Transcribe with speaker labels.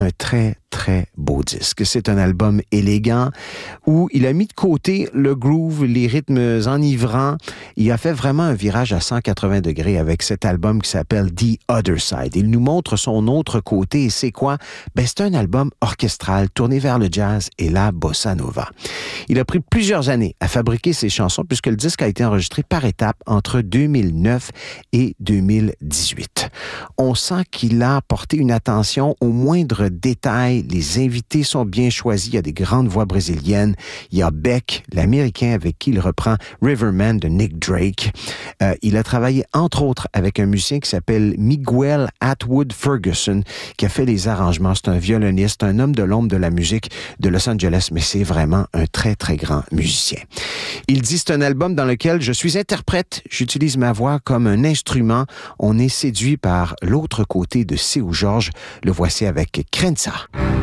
Speaker 1: très, très beau disque. C'est un album élégant où il a mis de côté le groove, les rythmes enivrants. Il a fait vraiment un virage à 180 degrés avec cet album qui s'appelle The Other Side. Il nous montre son autre côté et c'est quoi? C'est un album orchestral tourné vers le jazz et la bossa nova. Il a pris plusieurs années à fabriquer ses chansons puisque le disque a été enregistré par étapes entre 2009 et 2018. On sent qu'il a porté une attention aux moindres détails. Les invités sont bien choisis. Il y a des grandes voix brésiliennes. Il y a Beck, l'Américain avec qui il reprend Riverman de Nick Drake. Il a travaillé entre autres avec un musicien qui s'appelle Miguel Atwood Ferguson qui a fait les arrangements. C'est un violoniste, un homme de l'ombre de la musique de Los Angeles, mais c'est vraiment un très, très grand musicien. Il dit c'est un album dans lequel je suis interprète. J'utilise ma voix comme un instrument. On est séduit par l'autre côté de Seu Jorge. Le voici avec Crença.